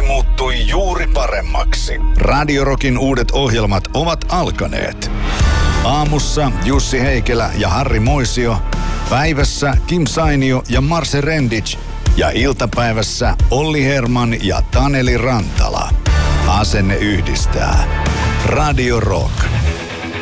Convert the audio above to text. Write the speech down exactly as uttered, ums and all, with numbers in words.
muuttui juuri paremmaksi. Radio Rockin uudet ohjelmat ovat alkaneet. Aamussa Jussi Heikelä ja Harri Moisio. Päivässä Kim Sainio ja Marse Rendic. Ja iltapäivässä Olli Herman ja Taneli Rantala. Asenne yhdistää. Radio Rock.